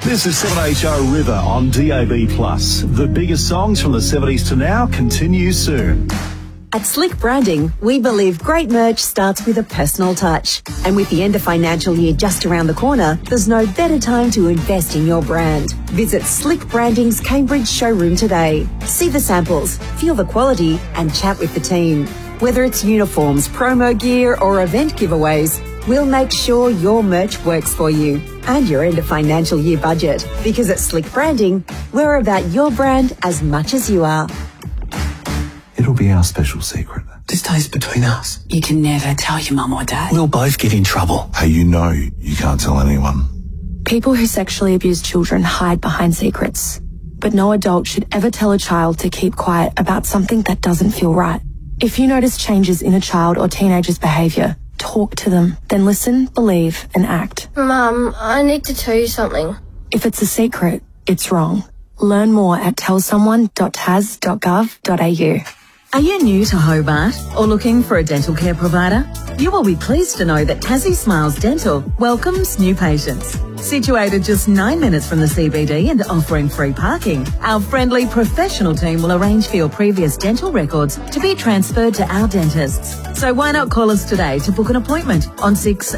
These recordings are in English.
This is 7HO River on DAB+. The biggest songs from the 70s to now continue soon. At Slick Branding, we believe great merch starts with a personal touch. And with the end of financial year just around the corner, there's no better time to invest in your brand. Visit Slick Branding's Cambridge showroom today. See the samples, feel the quality, and chat with the team. Whether it's uniforms, promo gear, or event giveaways, we'll make sure your merch works for you and your end of financial year budget. Because at Slick Branding, we're about your brand as much as you are. It'll be our special secret. This stays between us. You can never tell your mum or dad. We'll both get in trouble. Hey, you know you can't tell anyone. People who sexually abuse children hide behind secrets. But no adult should ever tell a child to keep quiet about something that doesn't feel right. If you notice changes in a child or teenager's behaviour, talk to them, then listen, believe, and act. Mum, I need to tell you something. If it's a secret, it's wrong. Learn more at tellsomeone.tas.gov.au. Are you new to Hobart or looking for a dental care provider? You will be pleased to know that Tassie Smiles Dental welcomes new patients. Situated just 9 minutes from the CBD and offering free parking, our friendly professional team will arrange for your previous dental records to be transferred to our dentists. So why not call us today to book an appointment on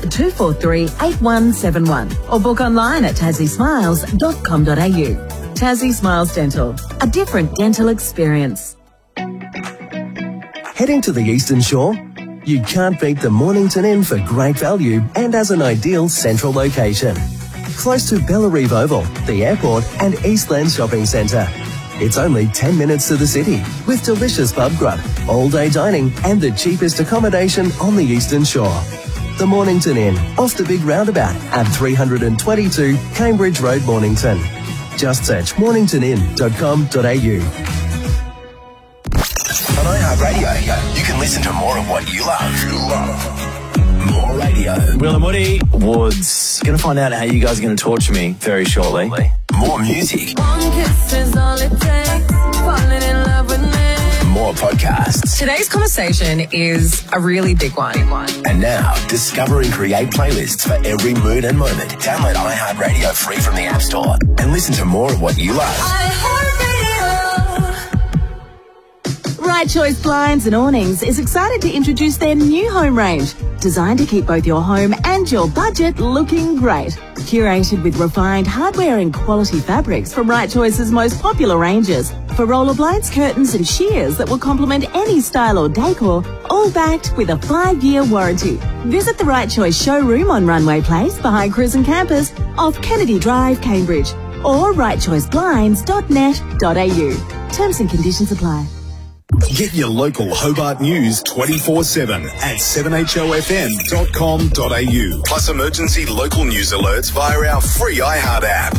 6243-8171 or book online at tassiesmiles.com.au. Tassie Smiles Dental, a different dental experience. Heading to the Eastern Shore? You can't beat the Mornington Inn for great value and as an ideal central location. Close to Bellarive Oval, the airport and Eastland Shopping Centre. It's only 10 minutes to the city with delicious pub grub, all-day dining and the cheapest accommodation on the Eastern Shore. The Mornington Inn, off the big roundabout at 322 Cambridge Road, Mornington. Just search morningtonin.com.au. On iHeartRadio, you can listen to more of what you love. More radio. Will and Woody Woods. Going to find out how you guys are going to torture me very shortly. More music. One kiss is all it takes. Falling in love with me. More podcasts. Today's conversation is a really big one. And now, discover and create playlists for every mood and moment. Download iHeartRadio free from the App Store and listen to more of what you love. Right Choice Blinds and Awnings is excited to introduce their new home range, designed to keep both your home and your budget looking great. Curated with refined hardware and quality fabrics from Right Choice's most popular ranges, for roller blinds, curtains and shears that will complement any style or decor, all backed with a 5-year warranty. Visit the Right Choice showroom on Runway Place behind Cruisin' Campus off Kennedy Drive, Cambridge, or rightchoiceblinds.net.au. Terms and conditions apply. Get your local Hobart news 24/7 at 7hofm.com.au. Plus emergency local news alerts via our free iHeart app.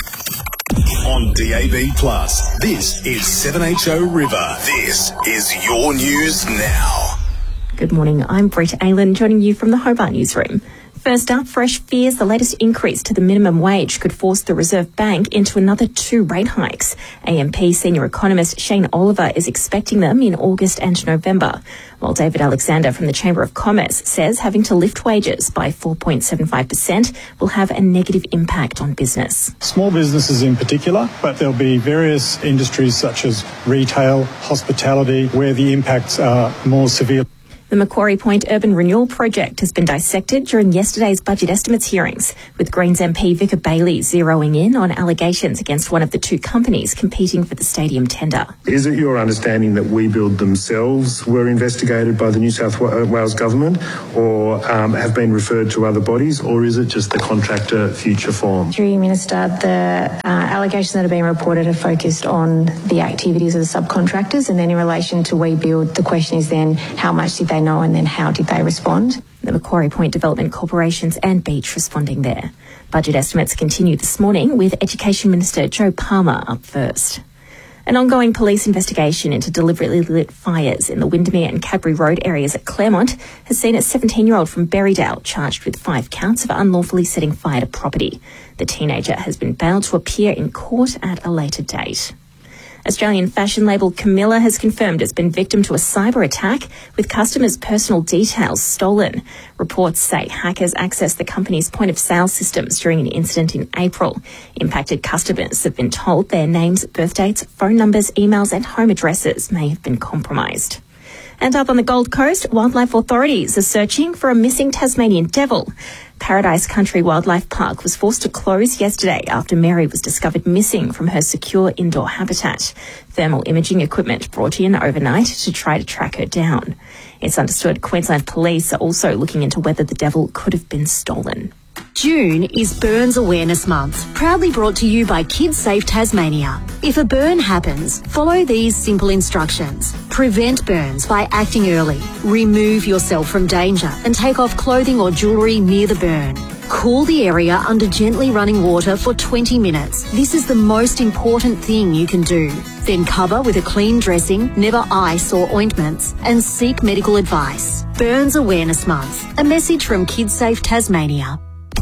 On DAB+, this is 7HO River. This is your news now. Good morning, I'm Britt Aylan, joining you from the Hobart newsroom. First up, fresh fears the latest increase to the minimum wage could force the Reserve Bank into another 2 rate hikes. AMP senior economist Shane Oliver is expecting them in August and November, while David Alexander from the Chamber of Commerce says having to lift wages by 4.75% will have a negative impact on business. Small businesses in particular, but there'll be various industries such as retail, hospitality, where the impacts are more severe. The Macquarie Point Urban Renewal Project has been dissected during yesterday's budget estimates hearings, with Greens MP Vicar Bailey zeroing in on allegations against one of the 2 companies competing for the stadium tender. Is it your understanding that WeBuild themselves were investigated by the New South Wales Government or have been referred to other bodies, or is it just the contractor Future Form? Through you, Minister, the allegations that have been reported have focused on the activities of the subcontractors, and then in relation to WeBuild, the question is then how much did they know and then how did they respond? The Macquarie Point Development Corporations and Beach responding there. Budget estimates continue this morning with Education Minister Joe Palmer up first. An ongoing police investigation into deliberately lit fires in the Windermere and Cadbury Road areas at Claremont has seen a 17-year-old from Berrydale charged with 5 counts of unlawfully setting fire to property. The teenager has been bailed to appear in court at a later date. Australian fashion label Camilla has confirmed it's been victim to a cyber attack with customers' personal details stolen. Reports say hackers accessed the company's point-of-sale systems during an incident in April. Impacted customers have been told their names, birth dates, phone numbers, emails and home addresses may have been compromised. And up on the Gold Coast, wildlife authorities are searching for a missing Tasmanian devil. Paradise Country Wildlife Park was forced to close yesterday after Mary was discovered missing from her secure indoor habitat. Thermal imaging equipment brought in overnight to try to track her down. It's understood Queensland Police are also looking into whether the devil could have been stolen. June is Burns Awareness Month, proudly brought to you by Kids Safe Tasmania. If a burn happens, follow these simple instructions. Prevent burns by acting early. Remove yourself from danger and take off clothing or jewellery near the burn. Cool the area under gently running water for 20 minutes. This is the most important thing you can do. Then cover with a clean dressing, never ice or ointments, and seek medical advice. Burns Awareness Month. A message from Kids Safe Tasmania.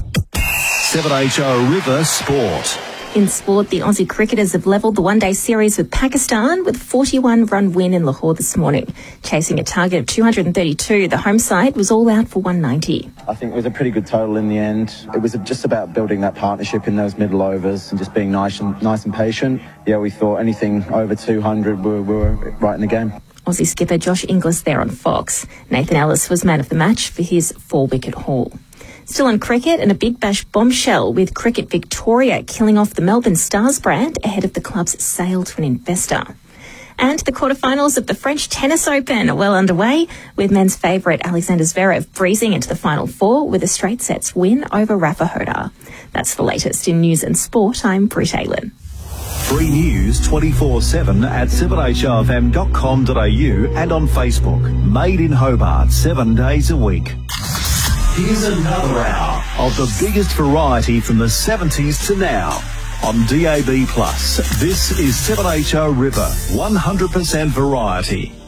7HO River Sport. In sport, the Aussie cricketers have levelled the one-day series with Pakistan with a 41-run win in Lahore this morning. Chasing a target of 232, the home side was all out for 190. I think it was a pretty good total in the end. It was just about building that partnership in those middle overs and just being nice and patient. Yeah, we thought anything over 200, we were right in the game. Aussie skipper Josh Inglis there on Fox. Nathan Ellis was man of the match for his 4-wicket haul. Still on cricket, and a Big Bash bombshell with Cricket Victoria killing off the Melbourne Stars brand ahead of the club's sale to an investor. And the quarterfinals of the French Tennis Open are well underway, with men's favourite Alexander Zverev breezing into the Final Four with a straight sets win over Rafa Hodar. That's the latest in news and sport. I'm Britt Aylan. Free news 24/7 at 7hrfm.com.au and on Facebook. Made in Hobart 7 days a week. Here's another hour of the biggest variety from the 70s to now on DAB+. This is 7HO River, 100% variety.